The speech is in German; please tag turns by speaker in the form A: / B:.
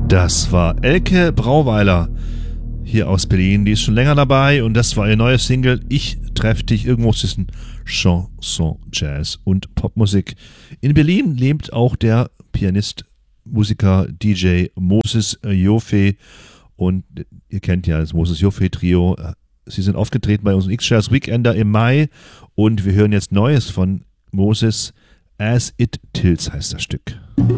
A: Das war Elke Brauweiler hier aus Berlin. Die ist schon länger dabei und das war ihr neues Single Ich treff dich. Irgendwo zwischen Chanson, Jazz und Popmusik. In Berlin lebt auch der Pianist, Musiker, DJ Moses Joffe und ihr kennt ja das Moses Joffe Trio. Sie sind aufgetreten bei unserem X-Jazz Weekender im Mai und wir hören jetzt Neues von Moses. As It Tilts heißt das Stück.